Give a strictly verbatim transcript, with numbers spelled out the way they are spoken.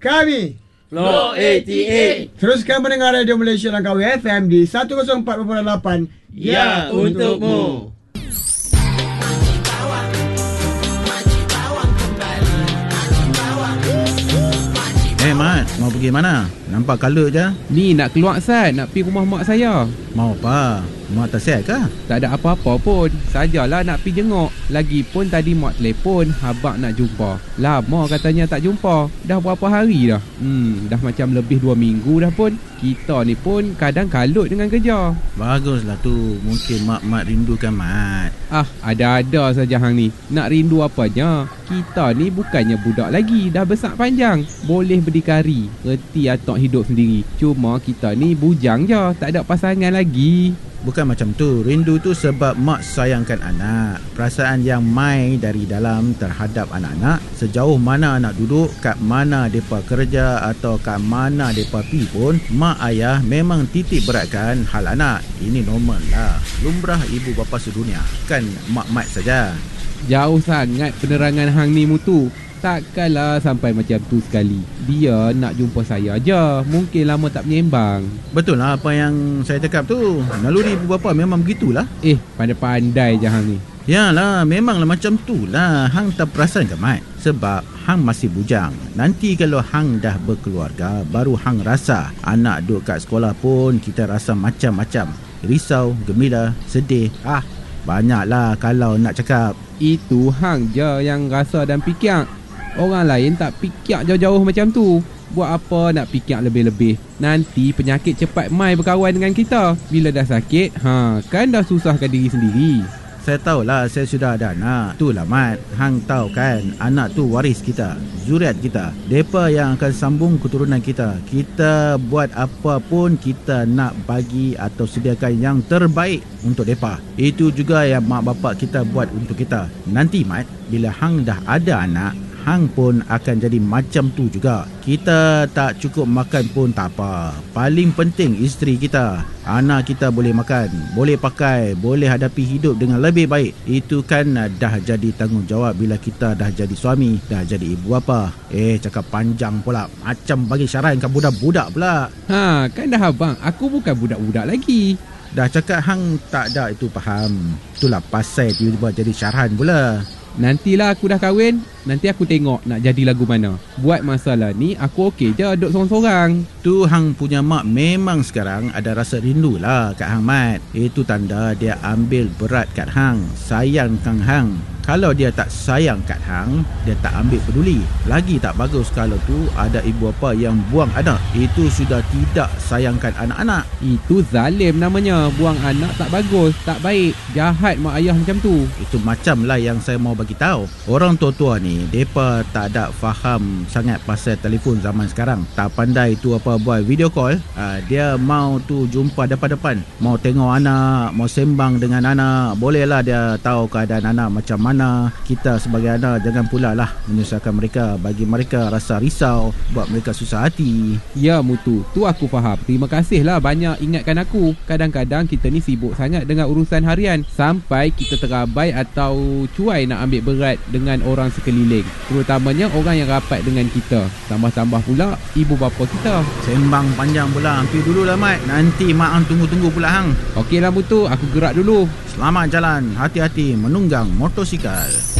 Kami Floor lapan puluh lapan. teruskan mendengar Radio Malaysia Langkawi F M di seratus empat perpuluhan lapan. Ya, untukmu. Eh Mat, mau pergi mana? Nampak kalut je. Ni nak keluar Sat, nak pergi rumah mak saya. Mau apa? Mak tak sihat ke? Tak ada apa-apa pun, sajalah nak pergi jenguk. Lagipun tadi mak telefon, habaq nak jumpa. Lama katanya tak jumpa. Dah berapa hari dah? Hmm, dah macam lebih dua minggu dah pun. Kita ni pun kadang kalut dengan kerja. Baguslah tu, mungkin mak-mak rindukan Mat. Ah, ada-ada saja hang ni. Nak rindu apanya? Kita ni bukannya budak lagi, dah besar panjang. Boleh berdikari, reti atok hidup sendiri. Cuma kita ni bujang je, tak ada pasangan lagi. Bukan macam tu. Rindu tu sebab mak sayangkan anak. Perasaan yang mai dari dalam terhadap anak-anak. Sejauh mana anak duduk, kat mana mereka kerja atau kat mana mereka pergi pun, mak ayah memang titik beratkan hal anak. Ini normal lah. Lumrah ibu bapa sedunia. Kan mak-mak saja. Jauh sangat penerangan hang ni mutu. Takkanlah sampai macam tu sekali. Dia nak jumpa saya je. Mungkin lama tak menyembang. Betul lah apa yang saya cakap tu. Naluri ibu bapa memang begitulah. Eh, pandai-pandai je hang ni. Yalah, memanglah macam tu lah. Hang tak perasan ke Mat? Sebab hang masih bujang. Nanti kalau hang dah berkeluarga, baru hang rasa. Anak duduk kat sekolah pun kita rasa macam-macam. Risau, gembira, sedih. Ah, banyaklah kalau nak cakap. Itu hang je yang rasa dan fikir. Orang lain tak fikir jauh-jauh macam tu. Buat apa nak fikir lebih-lebih? Nanti penyakit cepat mai berkawan dengan kita. Bila dah sakit, ha, kan dah susahkan diri sendiri. Saya tahulah, saya sudah ada anak. Itulah Mat, hang tahu kan, anak tu waris kita, zuriat kita. Depa yang akan sambung keturunan kita. Kita buat apa pun kita nak bagi atau sediakan yang terbaik untuk depa. Itu juga yang mak bapak kita buat untuk kita. Nanti Mat, bila hang dah ada anak, hang pun akan jadi macam tu juga. Kita tak cukup makan pun tak apa. Paling penting isteri kita, anak kita boleh makan, boleh pakai, boleh hadapi hidup dengan lebih baik. Itu kan dah jadi tanggungjawab bila kita dah jadi suami, dah jadi ibu bapa. Eh, cakap panjang pula. Macam bagi syarat kat budak-budak pula. Ha, kan dah abang, aku bukan budak-budak lagi. Dah cakap hang tak ada itu faham. Itulah pasal tiba-tiba jadi syarahan pula. Nantilah aku dah kahwin, nanti aku tengok nak jadi lagu mana. Buat masalah ni aku okey je duduk sorang-sorang. Tu hang punya mak memang sekarang ada rasa rindu lah kat hang Mat. Itu tanda dia ambil berat kat hang, sayang kang hang. Kalau dia tak sayang kat hang, dia tak ambil peduli. Lagi tak bagus kalau tu ada ibu bapa yang buang anak. Itu sudah tidak sayangkan anak-anak. Itu zalim namanya. Buang anak tak bagus, tak baik. Jahat mak ayah macam tu. Itu macam lah yang saya mau bagi tahu. Orang tua-tua ni, mereka tak ada faham sangat pasal telefon zaman sekarang. Tak pandai tu apa buat video call. Uh, dia mau tu jumpa depan-depan. Mau tengok anak, mau sembang dengan anak. Bolehlah dia tahu keadaan anak macam mana. Kita sebagai anak jangan pula lah menyusahkan mereka, bagi mereka rasa risau, buat mereka susah hati. Ya Mutu, tu aku faham. Terima kasih lah banyak ingatkan aku. Kadang-kadang kita ni sibuk sangat dengan urusan harian, sampai kita terabai atau cuai nak ambil berat dengan orang sekeliling, terutamanya orang yang rapat dengan kita. Tambah-tambah pula ibu bapa kita. Sembang panjang pula. Hampir dululah Mat, nanti mak hang tunggu-tunggu pula hang. Okey lah Mutu, aku gerak dulu. Selamat jalan, hati-hati menunggang motosikal.